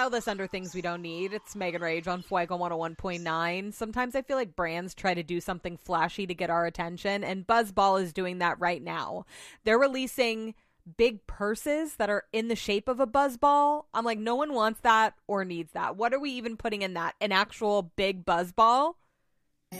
file this under things we don't need. It's Megan Rage on Fuego 101.9. Sometimes I feel like brands try to do something flashy to get our attention, and BuzzBall is doing that right now. They're releasing big purses that are in the shape of a buzzball. I'm like, no one wants that or needs that. What are we even putting in that? An actual big buzzball?